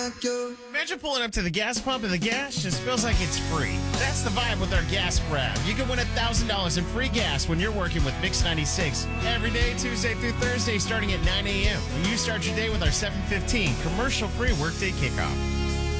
Imagine pulling up to the gas pump and the gas just feels like it's free. That's the vibe with our gas grab. You can win $1,000 in free gas when you're working with Mix 96 every day, Tuesday through Thursday, starting at 9 a.m. When you start your day with our 7:15 commercial-free workday kickoff.